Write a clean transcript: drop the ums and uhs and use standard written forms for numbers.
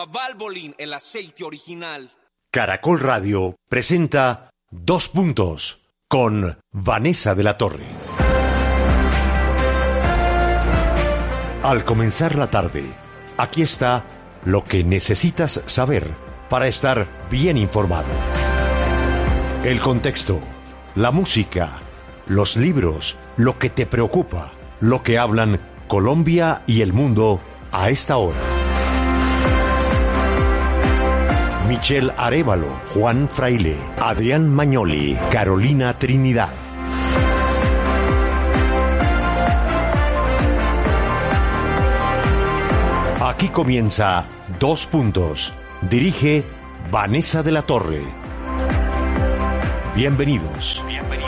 Valvoline, el aceite original. Caracol Radio presenta Dos Puntos con Vanessa de la Torre. Al comenzar la tarde, aquí está lo que necesitas saber para estar bien informado. El contexto, la música, los libros, lo que te preocupa, lo que hablan Colombia y el mundo a esta hora. Michelle Arévalo, Juan Fraile, Adrián Magnoli, Carolina Trinidad. Aquí comienza Dos Puntos. Dirige Vanessa de la Torre. Bienvenidos.